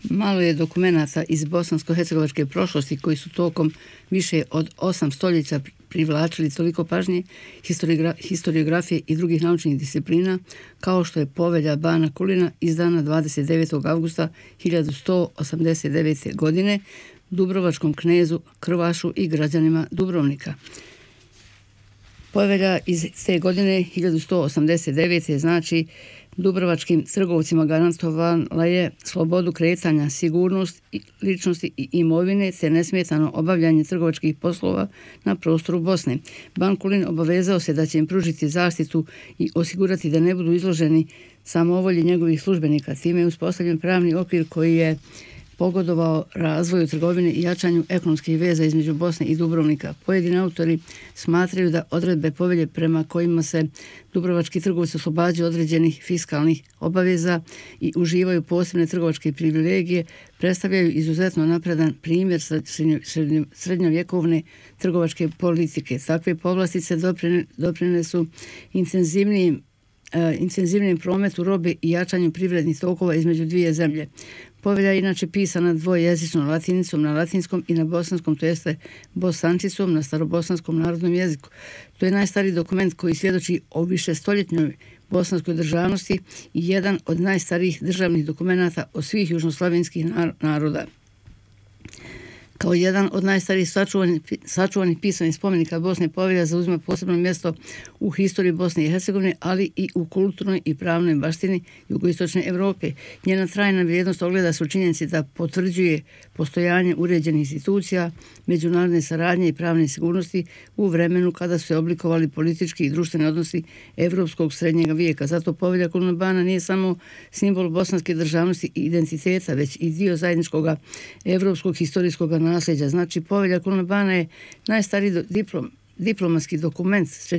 Malo je dokumenata iz bosansko-hercegovačke prošlosti koji su tokom više od 8 stoljeća privlačili toliko pažnje historiografije i drugih naučnih disciplina, kao što je Povelja bana Kulina izdana 29. avgusta 1189. godine dubrovačkom knezu Krvašu i građanima Dubrovnika. Povelja iz te godine 1189. znači dubrovačkim trgovcima garantovala je slobodu kretanja, sigurnost ličnosti i imovine te nesmetano obavljanje trgovačkih poslova na prostoru Bosne. Ban Kulin obavezao se da će im pružiti zaštitu i osigurati da ne budu izloženi samovolji njegovih službenika. Time je uspostavljen pravni okvir koji je pogodovao razvoju trgovine i jačanju ekonomskih veza između Bosne i Dubrovnika. Pojedini autori smatraju da odredbe povelje prema kojima se dubrovački trgovci oslobađaju određenih fiskalnih obaveza i uživaju posebne trgovačke privilegije predstavljaju izuzetno napredan primjer srednjovjekovne trgovačke politike. Takve povlastice doprinele su intenzivnijem prometu robe i jačanju privrednih tokova između dvije zemlje. Povelja je inače pisana dvojezično, latinicom na latinskom i na bosanskom, to jeste bosančicom na starobosanskom narodnom jeziku. To je najstariji dokument koji svjedoči o višestoljetnoj bosanskoj državnosti i jedan od najstarijih državnih dokumenata od svih južnoslavenskih naroda. Kao jedan od najstarijih sačuvanih pisanih spomenika Bosne, Povelja zauzima posebno mjesto u historiji Bosne i Hercegovine, ali i u kulturnoj i pravnoj baštini jugoistočne Europe. Njena trajna vrijednost ogleda se u činjenici da potvrđuje postojanje uređenih institucija, međunarodne saradnje i pravne sigurnosti u vremenu kada su se oblikovali politički i društveni odnosi evropskog srednjeg vijeka. Zato Povelja Kulina bana nije samo simbol bosanske državnosti i identiteta, već i dio zajedničkog evropskog historijskog nasljeđa. Znači, Povelja Kulina bana je najstariji diplomatski dokument